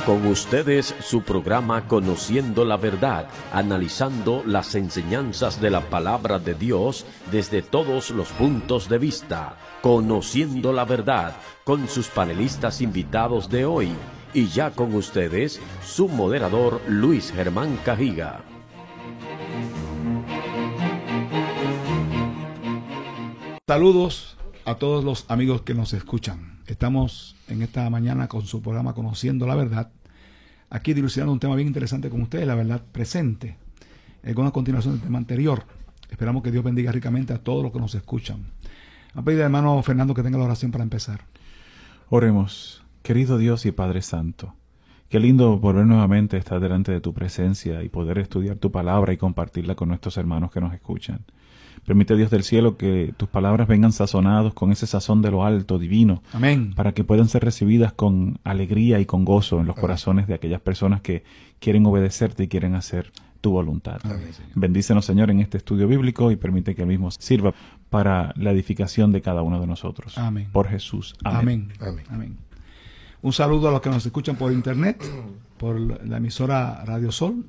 Con ustedes su programa Conociendo la Verdad, analizando las enseñanzas de la Palabra de Dios desde todos los puntos de vista. Conociendo la Verdad, con sus panelistas invitados de hoy. Y ya con ustedes, su moderador Luis Germán Cajiga. Saludos a todos los amigos que nos escuchan. Estamos en esta mañana con su programa Conociendo la Verdad, aquí dilucidando un tema bien interesante con ustedes, la verdad presente, con una continuación del tema anterior. Esperamos que Dios bendiga ricamente a todos los que nos escuchan. Me ha pedido al hermano Fernando que tenga la oración para empezar. Oremos. Querido Dios y Padre Santo, qué lindo volver nuevamente a estar delante de tu presencia y poder estudiar tu palabra y compartirla con nuestros hermanos que nos escuchan. Permite, Dios del cielo, que tus palabras vengan sazonados con ese sazón de lo alto, divino. Amén. Para que puedan ser recibidas con alegría y con gozo en los corazones de aquellas personas que quieren obedecerte y quieren hacer tu voluntad. Amén, Bendícenos, Señor, en este estudio bíblico y permite que el mismo sirva para la edificación de cada uno de nosotros. Amén. Por Jesús. Amén. Amén. Amén. Un saludo a los que nos escuchan por internet, por la emisora Radio Sol,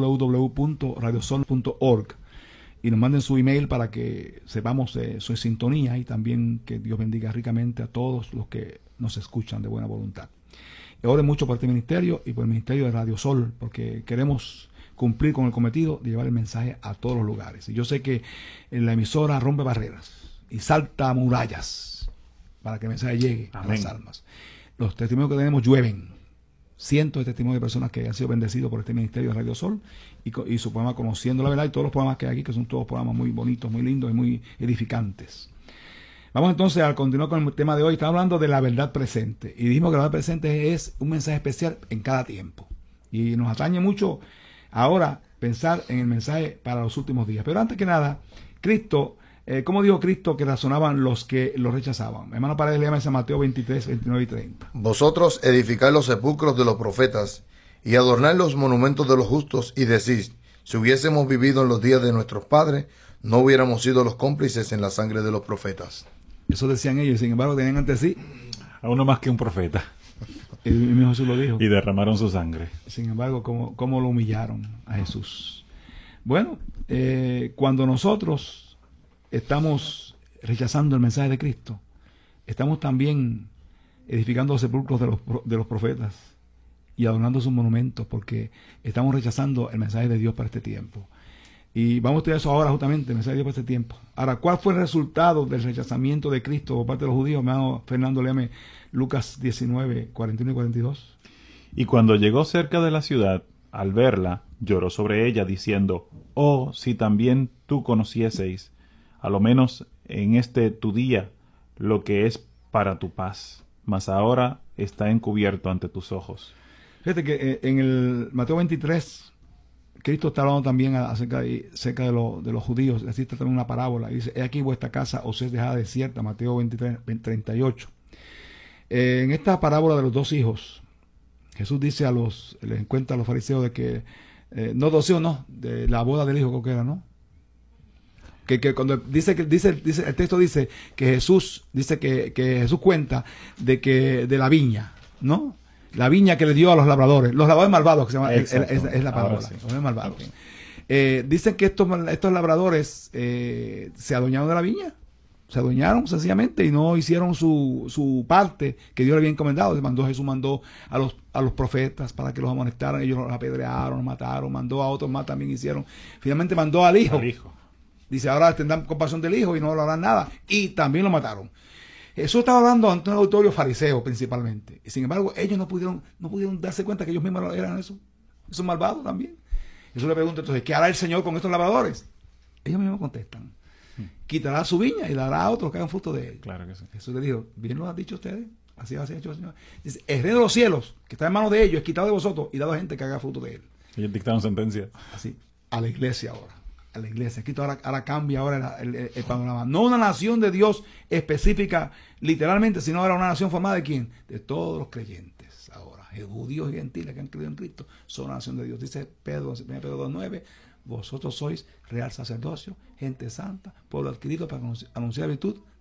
www.radiosol.org. Y nos manden su email para que sepamos de su sintonía y también que Dios bendiga ricamente a todos los que nos escuchan de buena voluntad. Y oren mucho por este ministerio y por el ministerio de Radio Sol, porque queremos cumplir con el cometido de llevar el mensaje a todos los lugares. Y yo sé que la emisora rompe barreras y salta murallas para que el mensaje llegue a las almas. Los testimonios que tenemos llueven. Cientos de testimonios de personas que han sido bendecidos por este ministerio de Radio Sol y su programa Conociendo la Verdad y todos los programas que hay aquí, que son todos programas muy bonitos, muy lindos y muy edificantes. Vamos entonces a continuar con el tema de hoy. Estamos hablando de la verdad presente y dijimos que la verdad presente es un mensaje especial en cada tiempo y nos atañe mucho ahora pensar en el mensaje para los últimos días. Pero antes que nada, Cristo, ¿cómo dijo Cristo que razonaban los que lo rechazaban? Hermano Paredes, léame San Mateo 23, 29 y 30. Vosotros edificáis los sepulcros de los profetas y adornáis los monumentos de los justos y decís, si hubiésemos vivido en los días de nuestros padres, no hubiéramos sido los cómplices en la sangre de los profetas. Eso decían ellos, sin embargo tenían ante sí A uno más que un profeta. El mismo Jesús lo dijo. Y derramaron su sangre. Sin embargo, ¿cómo lo humillaron a Jesús? Bueno, cuando nosotros estamos rechazando el mensaje de Cristo, estamos también edificando los sepulcros de los profetas y adornando sus monumentos, porque estamos rechazando el mensaje de Dios para este tiempo. Y vamos a estudiar eso ahora, justamente, el mensaje de Dios para este tiempo. Ahora, ¿cuál fue el resultado del rechazamiento de Cristo por parte de los judíos? Hermano Fernando, léame Lucas 19, 41 y 42. Y cuando llegó cerca de la ciudad, al verla, lloró sobre ella, diciendo, oh, si también tú conocieseis, a lo menos en este tu día, lo que es para tu paz, mas ahora está encubierto ante tus ojos. Fíjate que en el Mateo 23, Cristo está hablando también acerca de los judíos. Así está también una parábola. Y dice, he aquí vuestra casa os es dejada desierta, Mateo 23, 38. En esta parábola de los dos hijos, Jesús dice les encuentra a los fariseos de que, no dos hijos, no, de la boda del hijo creo que era, ¿no? Que cuando dice el texto dice que Jesús cuenta de la viña, ¿no? La viña que le dio a los labradores malvados, que se llama, es la parábola, sí. Los labradores malvados. Dicen que estos labradores se adueñaron de la viña, se adueñaron sencillamente y no hicieron su parte que Dios le había encomendado. Jesús mandó a los profetas para que los amonestaran, ellos los apedrearon, los mataron, mandó a otros más, también hicieron. Finalmente mandó al hijo. Dice, ahora tendrán compasión del hijo y no le harán nada. Y también lo mataron. Jesús estaba hablando ante un auditorio fariseo principalmente. Y sin embargo, ellos no pudieron darse cuenta que ellos mismos eran esos malvados también. Jesús le pregunta entonces, ¿qué hará el Señor con estos labradores? Ellos mismos contestan, quitará su viña y la dará a otros que hagan fruto de él. Claro que sí. Jesús le dijo, bien lo han dicho ustedes, así ha hecho el Señor. Dice, el reino de los cielos, que está en manos de ellos, es quitado de vosotros y dado a gente que haga fruto de él. Ellos dictaron sentencia. Así, a la iglesia ahora. A la iglesia. Cristo ahora cambia ahora el panorama. No una nación de Dios específica, literalmente, sino ahora una nación formada de ¿quién? De todos los creyentes. Ahora, judíos y gentiles que han creído en Cristo son una nación de Dios. Dice Pedro 2:9, vosotros sois real sacerdocio, gente santa, pueblo adquirido para anunciar la virtud